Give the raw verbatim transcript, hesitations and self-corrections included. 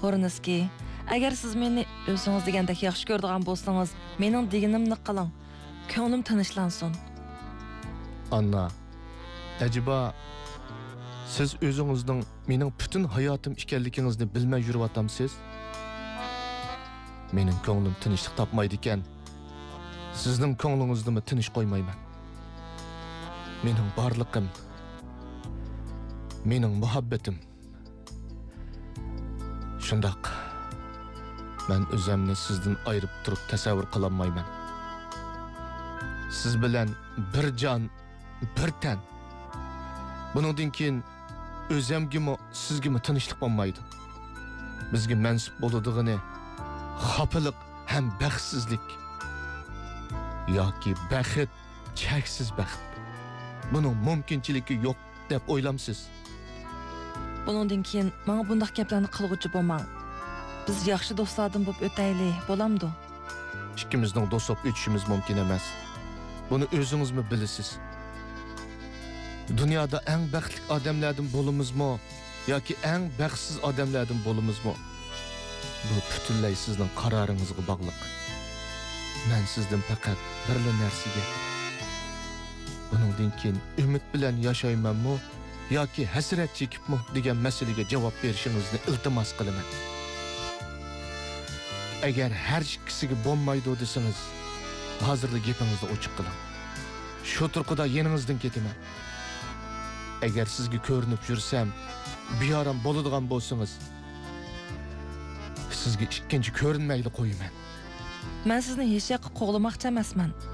Xo'rinizki, agar siz meni o'zingiz degandek yaxshi ko'radigan bo'lsangiz, mening deganimni qiling. Ko'nglim tinchlansin. Anna, acaba siz o'zingizning mening butun hayotim ekanligingizni bilmay yuryotamsiz? Mening ko'nglim tinchlik topmaydi ekan. Sizning ko'nglingizni tinch qo'ymayman. Mening barligim, mening muhabbatim. Shundoq, men o'zimni sizdan ayirib turib tasavvur qila olmayman. Siz bilan bir jon, bir tan. Buningdan keyin o'zimgimi, sizgimi tinchlik bo'lmaydi. Bizga mansub bo'ladigini xafalık hem baxtsizlik yoki baxt, cheksiz baxt. Bunun mumkinchiligi yo'q deb o'ylamsiz. Buningdan keyin menga bunday gaplarni qilg'uchi bo'lmang. Biz yaxshi do'stlardan bo'lib o'taylik, bo'lamdi? Ikkimizning do'st bo'lib o'tishimiz mumkin emas. Buni o'zingizmi bilasiz? Dunyoda eng baxtli odamlardan bo'lamizmi yoki eng baxtsiz odamlardan bo'lamizmi? Bu butunlay sizning qaroringizga bog'liq. Men sizdan faqat birla narsaga, buningdan keyin umid bilan yashaymanmi yoki hasrat chekibmi degan masalaga javob berishingizni iltimos qilaman. Agar har ikkisiga bo'lmaydi desangiz, hozirda gapingizni ochiq qiling. Shu turqida yeningizdan ketaman. Agar sizga ko'rinib yursam, beyoram bo'ladigan bo'lsangiz, sizga ikkinchi ko'rinmaydi qo'yaman. Men sizni hech yoqqa qo'g'lamoqchi emasman.